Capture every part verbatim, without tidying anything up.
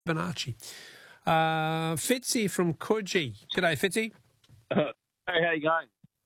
Fibonacci. Uh, Fitzy from Coogee. G'day, Fitzy. Uh, hey, how you going?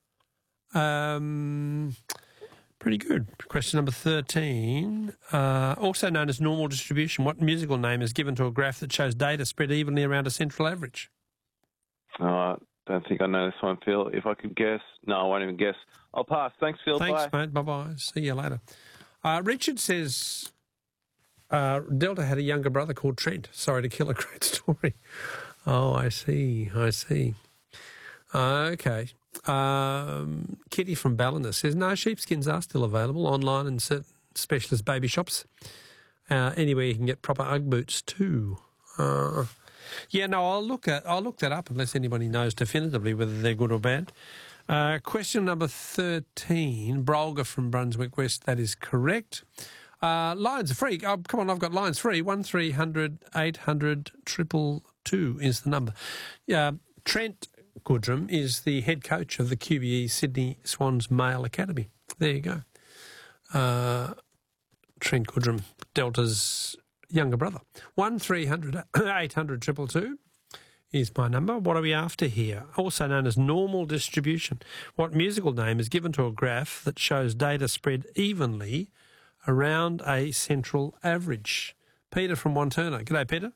Um, pretty good. Question number thirteen. Uh, also known as normal distribution, what musical name is given to a graph that shows data spread evenly around a central average? Oh, I don't think I know this one, Phil. If I could guess, no, I won't even guess. I'll pass. Thanks, Phil. Thanks, Bye. mate. Bye-bye. See you later. Uh, Richard says uh, Delta had a younger brother called Trent. Sorry to kill a great story. Oh, I see. I see. Uh, okay. Um, Kitty from Ballina says, no, sheepskins are still available online in certain specialist baby shops. Uh, anywhere you can get proper Ugg boots too. Uh, yeah, no, I'll look at I'll look that up unless anybody knows definitively whether they're good or bad. Uh, question number thirteen, Brolga from Brunswick West. That is correct. Uh, lines are free. Oh, come on, I've got lines free. One three hundred eight hundred triple two is the number. Yeah, Trent Goodrum is the head coach of the Q B E Sydney Swans Male Academy. There you go. Uh, Trent Goodrum, Delta's younger brother. One three hundred eight hundred triple two is my number. What are we after here? Also known as normal distribution. What musical name is given to a graph that shows data spread evenly around a central average? Peter from Wanturna. G'day, Peter.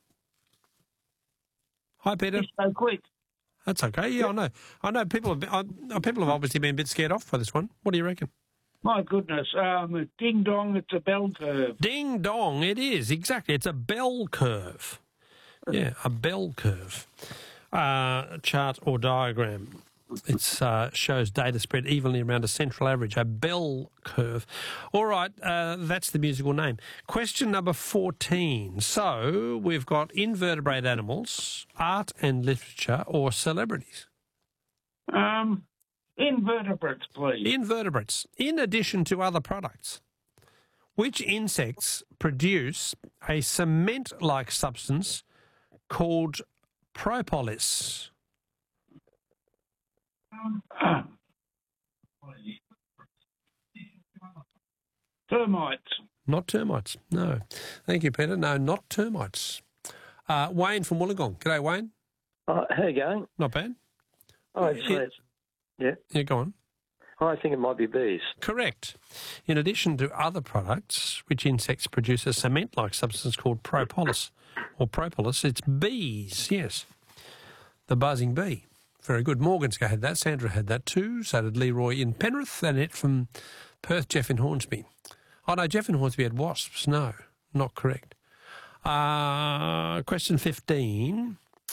Hi, Peter. It's so quick. That's okay. Yeah, I know. I know people have been, uh, people have obviously been a bit scared off by this one. What do you reckon? My goodness. Um, ding dong, it's a bell curve. Ding dong, it is. Exactly. It's a bell curve. Yeah, a bell curve. Uh, chart or diagram. It uh, shows data spread evenly around a central average, a bell curve. All right, uh, that's the musical name. Question number fourteen. So we've got invertebrate animals, art and literature, or celebrities. Um, invertebrates, please. Invertebrates, in addition to other products. Which insects produce a cement-like substance called propolis? Termites. Not termites, no. Thank you, Peter. No, not termites. Uh, Wayne from Wollongong. G'day, Wayne. Uh, how you going? Not bad. Oh, it's, Yeah. it's, yeah. Yeah, go on. I think it might be bees. Correct. In addition to other products, which insects produce a cement-like substance called propolis, or propolis, it's bees, yes. The buzzing bee. Very good. Morganska had that. Sandra had that too. So did Leroy in Penrith. Annette from Perth. Jeff in Hornsby. Oh, no, Jeff in Hornsby had wasps. No, not correct. Uh, question fifteen.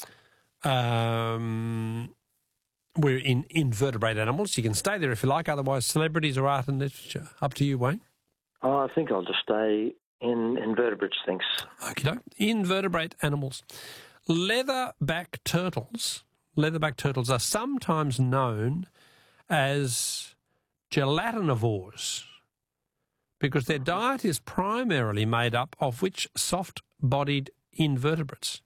Um, we're in invertebrate animals. You can stay there if you like. Otherwise, celebrities or art and literature. Up to you, Wayne. Oh, I think I'll just stay in invertebrates, thanks. Okay, invertebrate animals. Leatherback turtles. Leatherback turtles are sometimes known as gelatinivores because their diet is primarily made up of which soft-bodied invertebrates?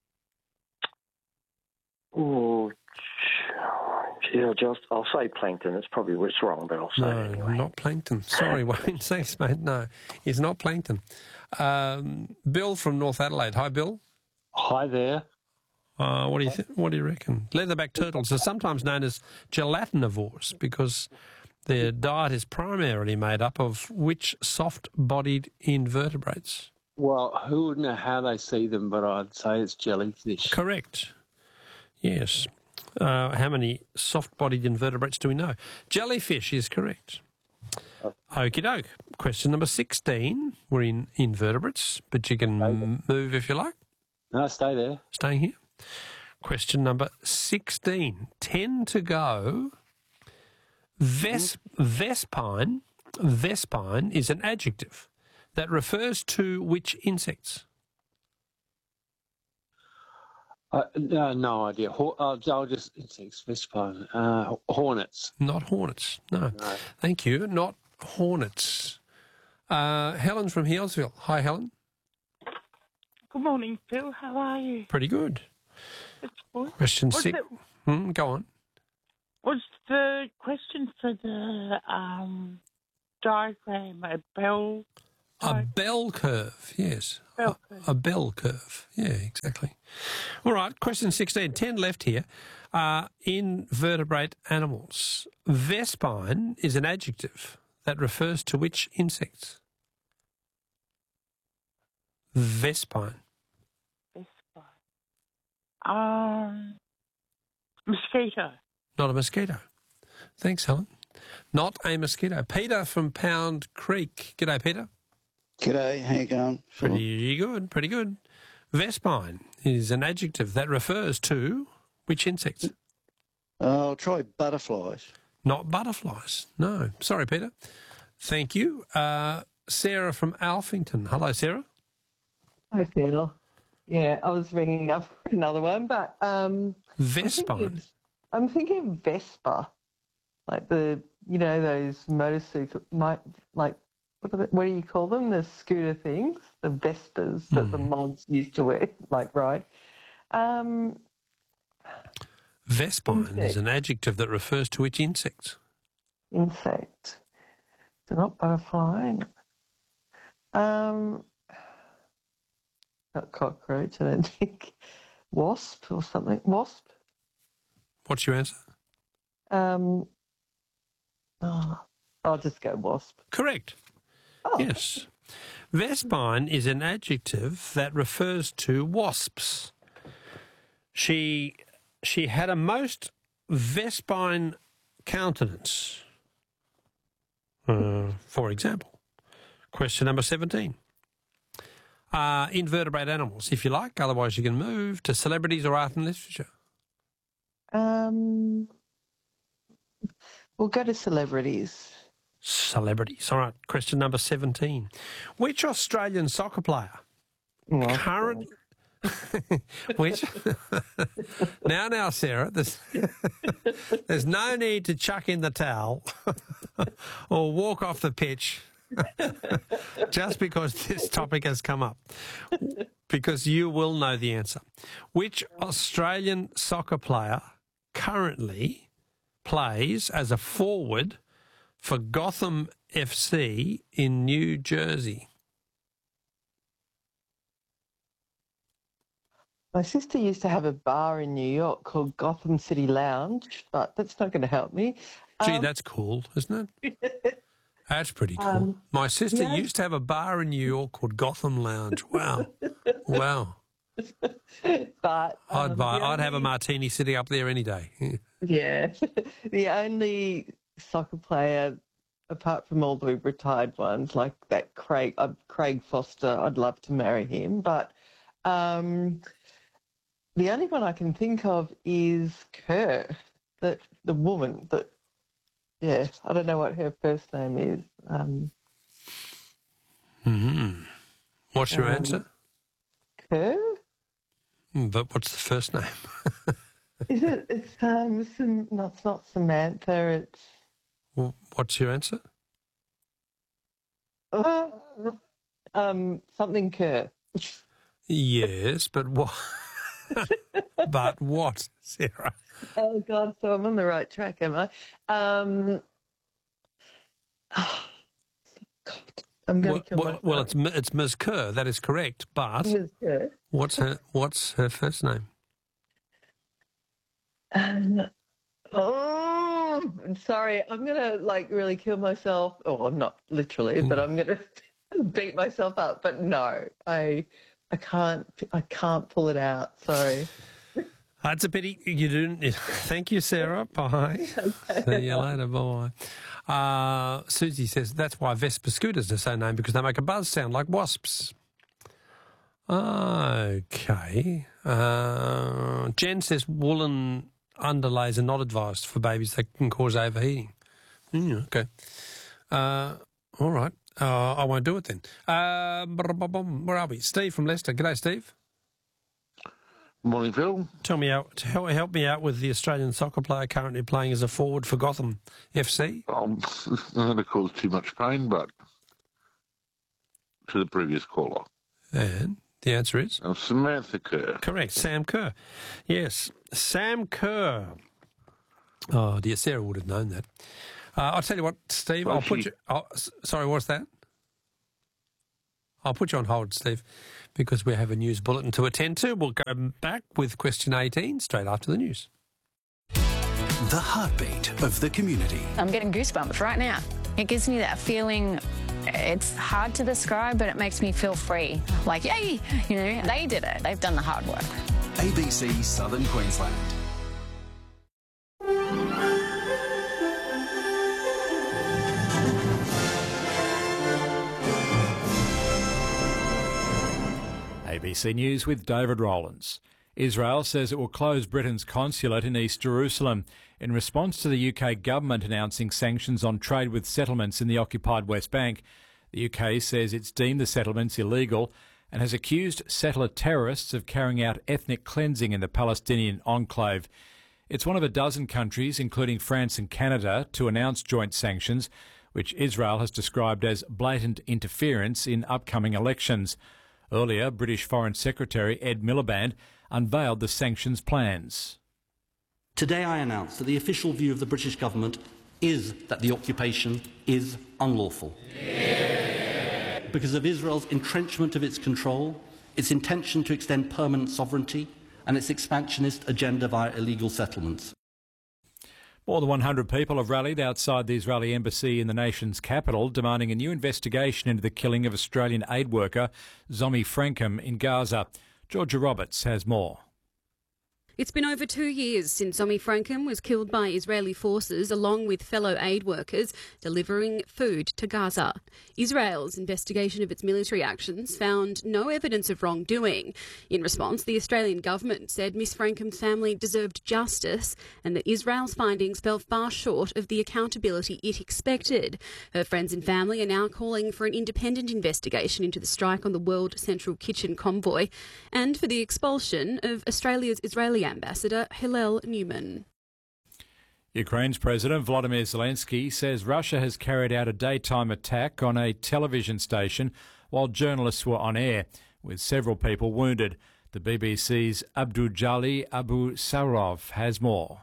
Oh, gee, I'll just I'll say plankton. It's probably it's wrong, but I'll say No, it anyway. not plankton. Sorry, Wayne. Thanks, mate. No, it's not plankton. Um, Bill from North Adelaide. Hi, Bill. Hi there. Uh, what do you th- What do you reckon? Leatherback turtles are sometimes known as gelatinivores because their diet is primarily made up of which soft-bodied invertebrates? Well, who would know how they see them, but I'd say it's jellyfish. Correct. Yes. Uh, how many soft-bodied invertebrates do we know? Jellyfish is correct. Okie doke. Question number sixteen. We're in invertebrates, but you can m- move if you like. No, stay there. Staying here. Question number sixteen. Ten to go. Ves- Vespine, Vespine is an adjective that refers to which insects? Uh, no, no idea. Ho- uh, I'll just insects, vespine, uh, hornets. Not hornets. No. No. Thank you. Not hornets. Uh, Helen from Healesville. Hi, Helen. Good morning, Phil. How are you? Pretty good. It's good. Question What's six. it- Hmm, go on. Was the question for the um, diagram a bell A bell curve, yes. Bell a, a bell curve, yeah, exactly. All right, question sixteen. Ten left here. Uh, invertebrate animals. Vespine is an adjective that refers to which insects? Vespine. Vespa. Um, mosquito. Not a mosquito. Thanks, Helen. Not a mosquito. Peter from Pound Creek. G'day, Peter. G'day, how you going? Pretty good, pretty good. Vespine is an adjective that refers to which insects? Uh, I'll try butterflies. Not butterflies. No. Sorry, Peter. Thank you. Uh, Sarah from Alphington. Hello, Sarah. Hi, Phil. Yeah, I was ringing up for another one, but um, Vespine. I'm thinking, I'm thinking Vespa, like the you know those motorcycle, might like what, are the, what do you call them? The scooter things, the Vespas that Hmm. the mods used to wear, like ride. Um, Vespine is Insect. an adjective that refers to which insects? insect. So not butterfly. Um, not cockroach. I don't think. Wasp or something. Wasp. What's your answer? Um, oh, I'll just go wasp. Correct. Oh, Yes. Vespine is an adjective that refers to wasps. She she had a most vespine countenance. Uh, for example, question number seventeen. Uh, invertebrate animals, if you like. Otherwise, you can move to celebrities or art and literature. Um, we'll go to celebrities. Celebrities. All right. Question number seventeen. Which Australian soccer player Oh, current which now now Sarah, there's there's no need to chuck in the towel or walk off the pitch just because this topic has come up, because you will know the answer. Which Australian soccer player currently plays as a forward for Gotham F C in New Jersey? My sister used to have a bar in New York called Gotham City Lounge, but that's not going to help me. Gee, Um, that's cool, isn't it? That's pretty cool. Um, My sister yeah. used to have a bar in New York called Gotham Lounge. Wow. Wow. but I'd um, buy the I'd have a only- martini sitting up there any day. Yeah, the only soccer player, apart from all the retired ones, like that Craig uh, Craig Foster, I'd love to marry him. But um, the only one I can think of is Kerr, the the woman that. Yeah, I don't know what her first name is. Um, hmm What's your Um, answer? Kerr? Mm, But what's the first name? Is it? It's um, Sam, no, it's not Samantha. It's Well, What's your answer? uh, um something Kerr. Yes, but what? But what, Sarah? Oh God, so I'm on the right track, am I? Um, God, I'm going Well, to kill well, myself. well, it's M- it's Miz Kerr. That is correct. But Miz Kerr. what's her what's her first name? Um, oh, I'm sorry. I'm gonna like really kill myself. Oh, not literally, but I'm gonna beat myself up. But no, I, I can't. I can't pull it out. Sorry. That's a pity you didn't. Thank you, Sarah. Bye. See you later. Bye. Uh, Susie says that's why Vespa scooters are so named, because they make a buzz sound like wasps. Okay. Uh, Jen says woolen underlays are not advised for babies. They can cause overheating. Mm, okay. Uh, all right. Uh, I won't do it then. Uh, where are we? Steve from Leicester. G'day, Steve. Morning, Phil. Tell me out. Help, help me out with the Australian soccer player currently playing as a forward for Gotham F C. Um, I'm not going to cause too much pain, but to the previous caller. And the answer is Uh, Samantha Kerr. correct. Sam Kerr. Yes, Sam Kerr. Oh dear, Sarah would have known that. Uh, I'll tell you what, Steve. Well, I'll put she- you. Oh, s- sorry, what's that? I'll put you on hold, Steve, because we have a news bulletin to attend to. We'll go back with question eighteen straight after the news. The heartbeat of the community. I'm getting goosebumps right now. It gives me that feeling, it's hard to describe, but it makes me feel free. Like, yay, you know, they did it. They've done the hard work. A B C Southern Queensland. A B C News with David Rowlands. Israel says it will close Britain's consulate in East Jerusalem in response to the U K government announcing sanctions on trade with settlements in the occupied West Bank. The U K says it's deemed the settlements illegal and has accused settler terrorists of carrying out ethnic cleansing in the Palestinian enclave. It's one of a dozen countries, including France and Canada, to announce joint sanctions, which Israel has described as blatant interference in upcoming elections. Earlier, British Foreign Secretary Ed Miliband unveiled the sanctions plans. Today I announce that the official view of the British government is that the occupation is unlawful. Yeah. Because of Israel's entrenchment of its control, its intention to extend permanent sovereignty, and its expansionist agenda via illegal settlements. More than one hundred people have rallied outside the Israeli embassy in the nation's capital, demanding a new investigation into the killing of Australian aid worker Zomi Frankham in Gaza. Georgia Roberts has more. It's been over two years since Zomi Frankham was killed by Israeli forces along with fellow aid workers delivering food to Gaza. Israel's investigation of its military actions found no evidence of wrongdoing. In response, the Australian government said Miss Frankham's family deserved justice and that Israel's findings fell far short of the accountability it expected. Her friends and family are now calling for an independent investigation into the strike on the World Central Kitchen convoy and for the expulsion of Australia's Israeli Ambassador Hillel Newman. Ukraine's President Volodymyr Zelensky says Russia has carried out a daytime attack on a television station while journalists were on air, with several people wounded. The B B C's Abdujali Abu Sarov has more.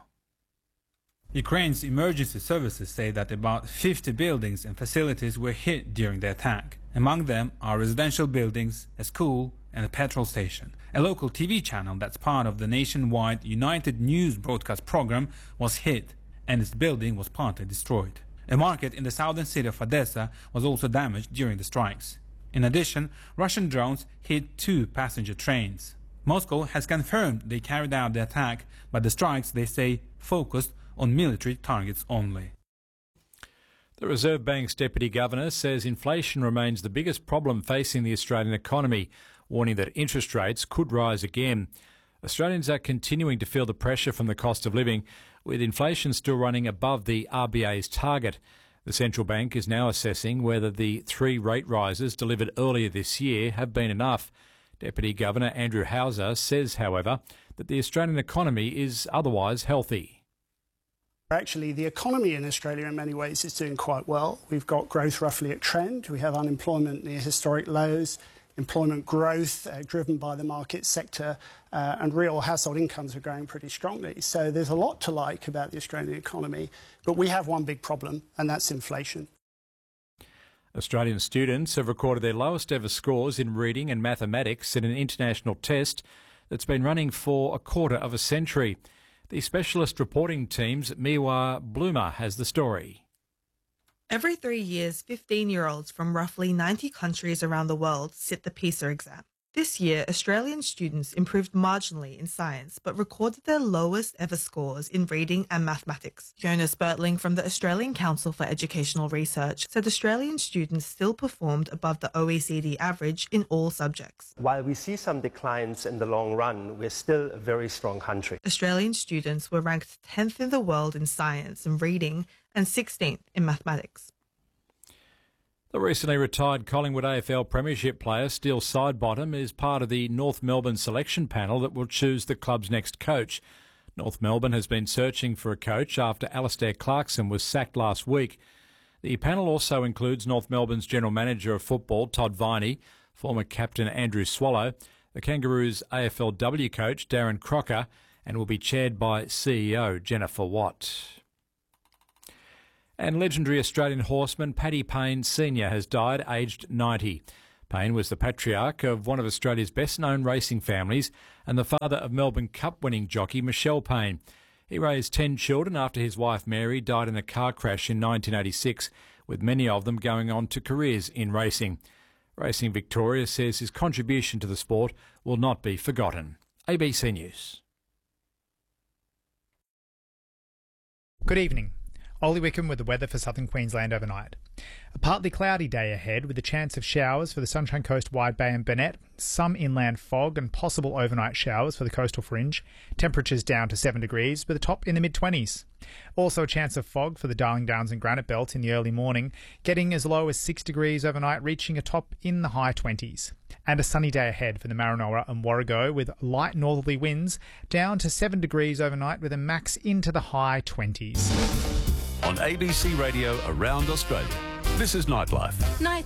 Ukraine's emergency services say that about fifty buildings and facilities were hit during the attack. Among them are residential buildings, a school and a petrol station. A local T V channel that's part of the nationwide United News broadcast program was hit and its building was partly destroyed. A market in the southern city of Odessa was also damaged during the strikes. In addition, Russian drones hit two passenger trains. Moscow has confirmed they carried out the attack, but the strikes, they say, focused on military targets only. The Reserve Bank's Deputy Governor says inflation remains the biggest problem facing the Australian economy, warning that interest rates could rise again. Australians are continuing to feel the pressure from the cost of living, with inflation still running above the R B A's target. The central bank is now assessing whether the three rate rises delivered earlier this year have been enough. Deputy Governor Andrew Hauser says, however, that the Australian economy is otherwise healthy. Actually, the economy in Australia in many ways is doing quite well. We've got growth roughly at trend. We have unemployment near historic lows, employment growth uh, driven by the market sector, uh, and real household incomes are growing pretty strongly. So there's a lot to like about the Australian economy, but we have one big problem, and that's inflation. Australian students have recorded their lowest ever scores in reading and mathematics in an international test that's been running for a quarter of a century. The specialist reporting team's Miwa Bloomer has the story. Every three years, fifteen-year-olds from roughly ninety countries around the world sit the PISA exam. This year, Australian students improved marginally in science but recorded their lowest ever scores in reading and mathematics. Jonas Bertling from the Australian Council for Educational Research said Australian students still performed above the O E C D average in all subjects. While we see some declines in the long run, we're still a very strong country. Australian students were ranked tenth in the world in science and reading and sixteenth in mathematics. The recently retired Collingwood A F L Premiership player Steele Sidebottom is part of the North Melbourne selection panel that will choose the club's next coach. North Melbourne has been searching for a coach after Alastair Clarkson was sacked last week. The panel also includes North Melbourne's General Manager of Football Todd Viney, former captain Andrew Swallow, the Kangaroos A F L W coach Darren Crocker, and will be chaired by C E O Jennifer Watt. And legendary Australian horseman Paddy Payne Senior has died aged ninety. Payne was the patriarch of one of Australia's best-known racing families and the father of Melbourne Cup-winning jockey Michelle Payne. He raised ten children after his wife Mary died in a car crash in nineteen eighty-six, with many of them going on to careers in racing. Racing Victoria says his contribution to the sport will not be forgotten. A B C News. Good evening. Ollie Wickham with the weather for southern Queensland overnight. A partly cloudy day ahead with a chance of showers for the Sunshine Coast, Wide Bay and Burnett, some inland fog and possible overnight showers for the coastal fringe. Temperatures down to seven degrees with a top in the mid-twenties. Also a chance of fog for the Darling Downs and Granite Belt in the early morning, getting as low as six degrees overnight, reaching a top in the high twenties. And a sunny day ahead for the Maranoa and Warrego with light northerly winds, down to seven degrees overnight with a max into the high twenties. On A B C Radio around Australia, this is Nightlife. Night.